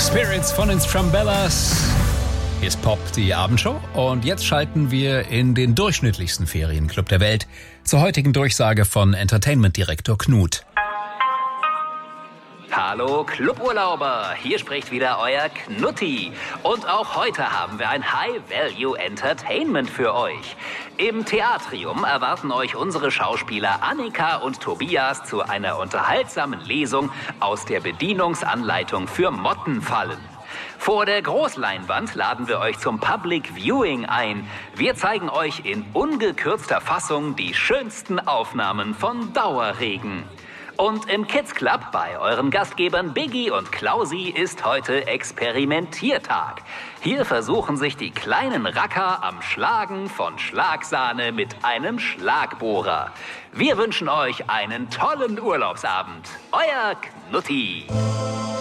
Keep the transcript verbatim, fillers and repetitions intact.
Spirits von den Strumbellas. Hier ist Pop, die Abendshow. Und jetzt schalten wir in den durchschnittlichsten Ferienclub der Welt zur heutigen Durchsage von Entertainment-Direktor Knut. Hallo Cluburlauber, hier spricht wieder euer Knutti. Und auch heute haben wir ein High-Value-Entertainment für euch. Im Theatrium erwarten euch unsere Schauspieler Annika und Tobias zu einer unterhaltsamen Lesung aus der Bedienungsanleitung für Mottenfallen. Vor der Großleinwand laden wir euch zum Public Viewing ein. Wir zeigen euch in ungekürzter Fassung die schönsten Aufnahmen von Dauerregen. Und im Kids Club bei euren Gastgebern Biggie und Klausi ist heute Experimentiertag. Hier versuchen sich die kleinen Racker am Schlagen von Schlagsahne mit einem Schlagbohrer. Wir wünschen euch einen tollen Urlaubsabend. Euer Knutti.